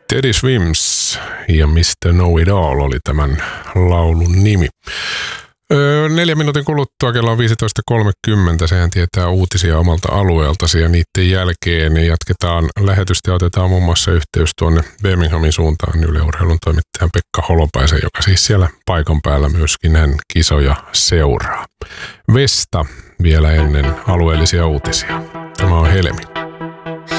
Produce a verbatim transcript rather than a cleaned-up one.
Teddy Swims ja mister Know It All oli tämän laulun nimi. Öö, neljä minuutin kuluttua kello on viisitoista kolmekymmentä. Sehän tietää uutisia omalta alueeltasi ja niiden jälkeen jatketaan lähetystä ja otetaan muun muassa yhteys tuonne Birminghamin suuntaan Yle Urheilun toimittajan Pekka Holopaisen, joka siis siellä paikan päällä myöskin hän kisoja seuraa. Vesta vielä ennen alueellisia uutisia. Tämä on Helmi.